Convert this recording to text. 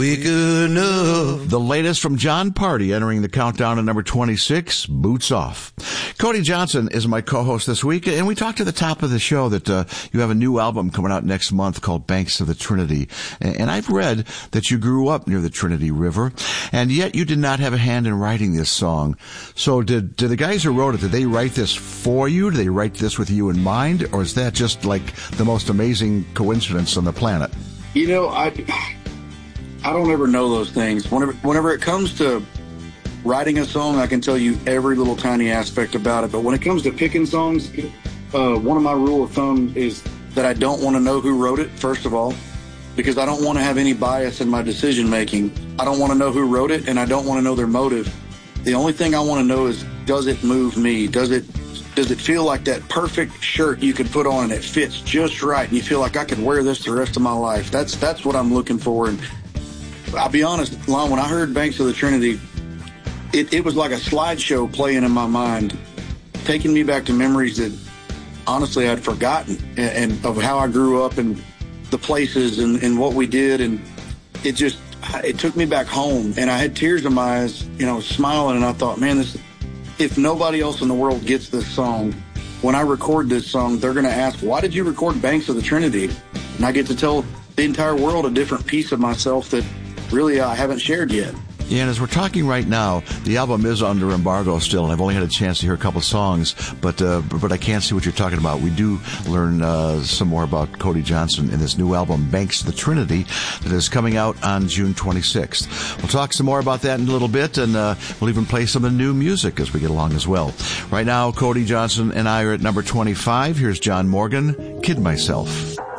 Good enough. The latest from John Party entering the countdown at number 26, Boots Off. Cody Johnson is my co-host this week, and we talked at the top of the show that you have a new album coming out next month called Banks of the Trinity. And I've read that you grew up near the Trinity River, and yet you did not have a hand in writing this song. So did the guys who wrote it, did they write this for you? Did they write this with you in mind? Or is that just like the most amazing coincidence on the planet? You know, I don't ever know those things. Whenever it comes to writing a song, I can tell you every little tiny aspect about it. But when it comes to picking songs, one of my rule of thumb is that I don't want to know who wrote it, first of all, because I don't want to have any bias in my decision making. I don't want to know who wrote it, and I don't want to know their motive. The only thing I want to know is, does it move me? Does it feel like that perfect shirt you could put on and it fits just right, and you feel like I could wear this the rest of my life? That's what I'm looking for. And I'll be honest, Lon, when I heard Banks of the Trinity, it was like a slideshow playing in my mind, taking me back to memories that honestly I'd forgotten, and of how I grew up and the places and what we did. And it took me back home, and I had tears in my eyes, smiling, and I thought, man, if nobody else in the world gets this song, when I record this song, they're going to ask, why did you record Banks of the Trinity? And I get to tell the entire world a different piece of myself that really I haven't shared yet. Yeah, and as we're talking right now, the album is under embargo still, and I've only had a chance to hear a couple songs, but I can't see what you're talking about. We do learn some more about Cody Johnson in this new album, Banks of the Trinity, that is coming out on June 26th. We'll talk some more about that in a little bit, and we'll even play some of the new music as we get along as well. Right now, Cody Johnson and I are at number 25. Here's John Morgan, Kid Myself.